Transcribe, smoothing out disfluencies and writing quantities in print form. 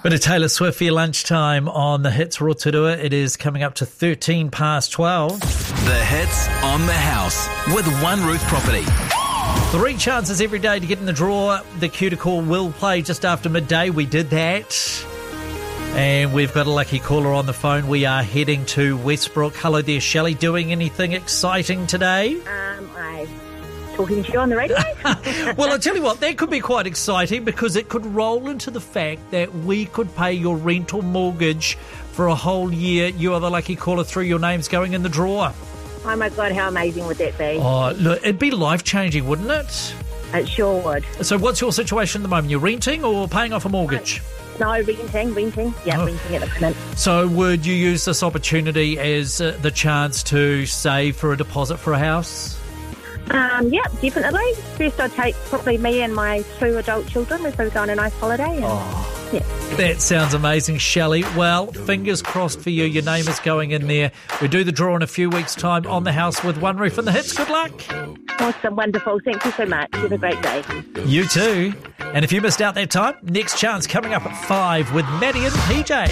Bit of Taylor Swift for your lunchtime on the Hits Rotorua. It is coming up to 13 past 12. The Hits on the House with One Roof Property. 3 chances every day to get in the draw. The Cuticle will play just after midday. We did that. And we've got a lucky caller on the phone. We are heading to Westbrook. Hello there, Shelley. Doing anything exciting today? I'm talking to you on the radio. Well, I'll tell you what, that could be quite exciting because it could roll into the fact that we could pay your rental mortgage for a whole year. You are the lucky caller. 3 your names going in the draw. Oh my God, how amazing would that be? Oh, look, it'd be life-changing, wouldn't it? It sure would. So what's your situation at the moment? You're renting or paying off a mortgage? No, renting. Yeah, renting at the moment. So would you use this opportunity as the chance to save for a deposit for a house? Yeah, definitely. First I'd take probably me and my 2 adult children if we go on a nice holiday. Yeah. That sounds amazing, Shelley. Well, fingers crossed for you. Your name is going in there. We do the draw in a few weeks' time on the house with One Roof and the Hits. Good luck. Awesome, wonderful. Thank you so much. Have a great day. You too. And if you missed out that time, next chance coming up at 5 with Maddie and PJ.